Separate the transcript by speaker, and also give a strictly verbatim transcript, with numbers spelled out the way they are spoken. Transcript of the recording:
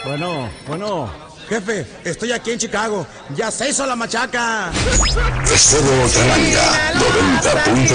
Speaker 1: Bueno, bueno. Jefe, estoy aquí en Chicago. Ya se hizo la machaca.
Speaker 2: Estéreo Tránica noventa punto